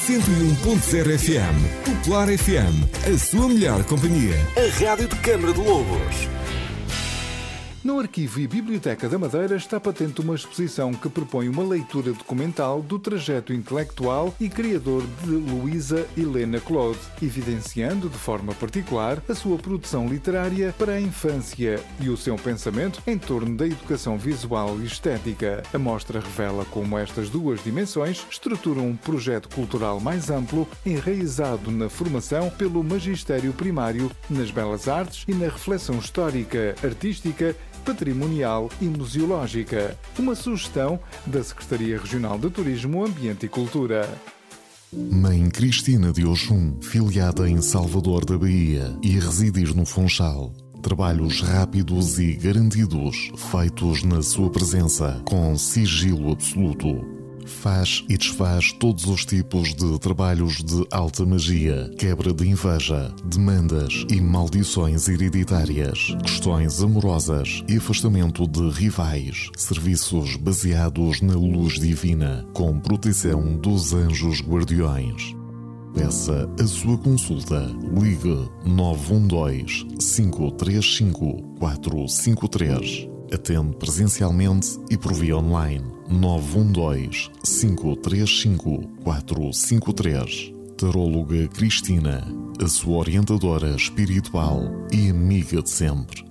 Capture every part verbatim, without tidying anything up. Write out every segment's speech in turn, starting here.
cento e um ponto zero F M. Popular F M, a sua melhor companhia. A rádio de Câmara de Lobos. No Arquivo e Biblioteca da Madeira está patente uma exposição que propõe uma leitura documental do trajeto intelectual e criador de Luísa Helena Claude, evidenciando de forma particular a sua produção literária para a infância e o seu pensamento em torno da educação visual e estética. A mostra revela como estas duas dimensões estruturam um projeto cultural mais amplo, enraizado na formação pelo magistério primário, nas belas artes e na reflexão histórica, artística, patrimonial e museológica. Uma sugestão da Secretaria Regional de Turismo, Ambiente e Cultura. Mãe Cristina de Oxum, filiada em Salvador da Bahia e residir no Funchal. Trabalhos rápidos e garantidos, feitos na sua presença, com sigilo absoluto. Faz e desfaz todos os tipos de trabalhos de alta magia, quebra de inveja, demandas e maldições hereditárias, questões amorosas e afastamento de rivais, serviços baseados na luz divina, com proteção dos anjos guardiões. Peça a sua consulta. Ligue nove um dois, cinco três cinco, quatro cinco três. Atende presencialmente e por via online. nove um dois, cinco três cinco, quatro cinco três. Taróloga Cristina, a sua orientadora espiritual e amiga de sempre.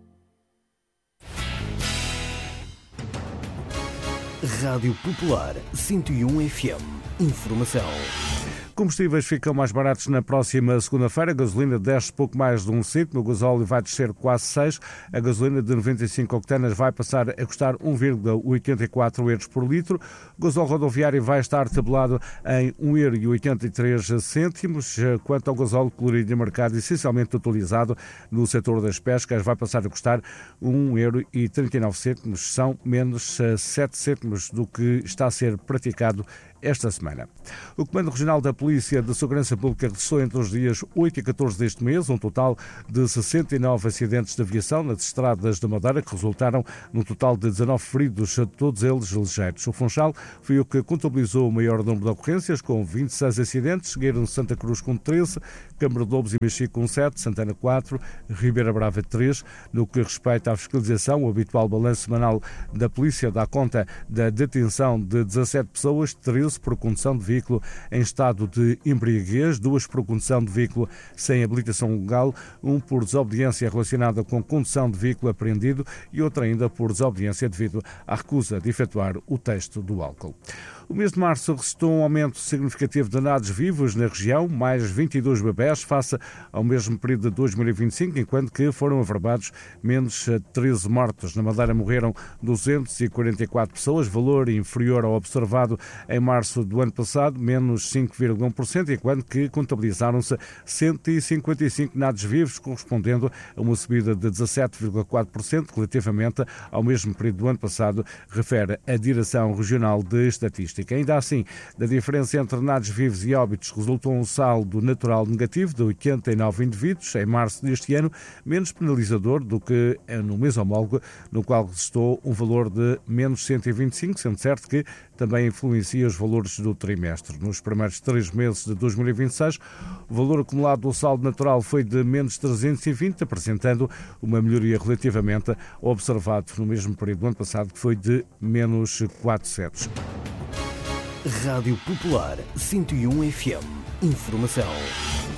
Rádio Popular cento e um F M. Informação. Combustíveis ficam mais baratos na próxima segunda-feira. A gasolina desce pouco mais de um cêntimo, o gasóleo vai descer quase seis. A gasolina de noventa e cinco octanas vai passar a custar um vírgula oitenta e quatro euros por litro. O gasóleo rodoviário vai estar tabelado em um euro e oitenta e três cêntimos. Quanto ao gasóleo colorido de mercado, essencialmente utilizado no setor das pescas, vai passar a custar um euro e trinta e nove cêntimos. São menos sete cêntimos do que está a ser praticado esta semana. O Comando Regional da Polícia de Segurança Pública registrou entre os dias oito e catorze deste mês um total de sessenta e nove acidentes de aviação nas estradas da Madeira, que resultaram num total de dezanove feridos, todos eles ligeiros. O Funchal foi o que contabilizou o maior número de ocorrências, com vinte e seis acidentes, seguiram Santa Cruz com treze, Câmara de Lobos e Mexico com sete, Santana quatro, Ribeira Brava três. No que respeita à fiscalização, o habitual balanço semanal da Polícia dá conta da detenção de dezassete pessoas, treze por condução de veículo em estado de embriaguez, duas por condução de veículo sem habilitação legal, um por desobediência relacionada com condução de veículo apreendido e outra ainda por desobediência devido à recusa de efetuar o teste do álcool. O mês de março registrou um aumento significativo de nados vivos na região, mais vinte e dois bebés face ao mesmo período de dois mil e vinte e cinco, enquanto que foram averbados menos treze mortos. Na Madeira morreram duzentas e quarenta e quatro pessoas, valor inferior ao observado em março do ano passado, menos cinco vírgula um por cento, enquanto que contabilizaram-se cento e cinquenta e cinco nados vivos, correspondendo a uma subida de dezassete vírgula quatro por cento relativamente ao mesmo período do ano passado, refere a Direção Regional de Estatística. Ainda assim, da diferença entre nados vivos e óbitos resultou um saldo natural negativo de oitenta e nove indivíduos em março deste ano, menos penalizador do que no mês homólogo, no qual registrou um valor de menos cento e vinte e cinco, sendo certo que também influencia os valores do trimestre. Nos primeiros três meses de dois mil e vinte e seis, o valor acumulado do saldo natural foi de menos trezentos e vinte, apresentando uma melhoria relativamente ao observado no mesmo período do ano passado, que foi de menos quatrocentos. Rádio Popular cento e um F M. Informação.